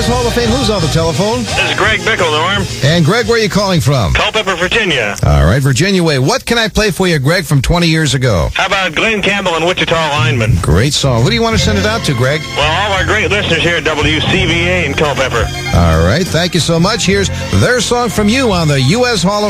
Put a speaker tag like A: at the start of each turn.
A: U.S. Hall of Fame. Who's on the telephone?
B: This is Greg Bickle, Norm.
A: And Greg, where are you calling from?
B: Culpeper, Virginia.
A: All right, Virginia way. What can I play for you, Greg, from 20 years ago?
B: How about Glenn Campbell and Wichita Lineman?
A: Great song. Who do you want to send it out to, Greg?
B: Well, all our great listeners here at WCVA in Culpeper.
A: All right, thank you so much. Here's their song from you on the U.S. Hall of